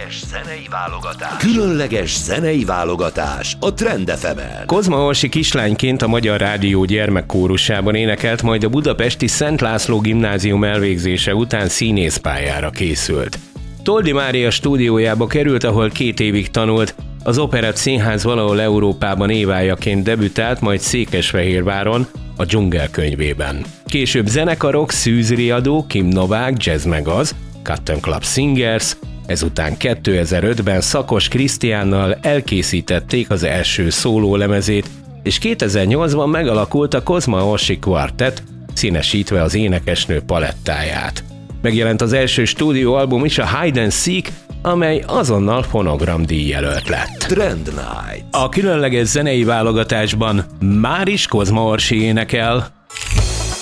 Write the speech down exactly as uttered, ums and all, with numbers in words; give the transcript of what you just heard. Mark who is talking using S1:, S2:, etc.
S1: Különleges zenei válogatás. Különleges zenei válogatás a Trend ef emen.
S2: Kozma Orsi kislányként a Magyar Rádió gyermekkórusában énekelt, majd a budapesti Szent László gimnázium elvégzése után színészpályára készült. Toldy Mária stúdiójába került, ahol két évig tanult, az Operett Színház valahol Európában évájaként debütált, majd Székesfehérváron, a Dzsungel könyvében. Később zenekarok, Szűzriadó, Kim Novák, Jazz meg az, Cotton Club Singers, ezután kétezer-ötben Szakos Krisztiánnal elkészítették az első szólólemezét, és kétezer-nyolcban megalakult a Kozma Orsi Quartet, színesítve az énekesnő palettáját. Megjelent az első stúdióalbum is, a Hide and Seek, amely azonnal Fonogram díjjelölt lett.
S1: Trend Night.
S2: A különleges zenei válogatásban már is Kozma Orsi énekel.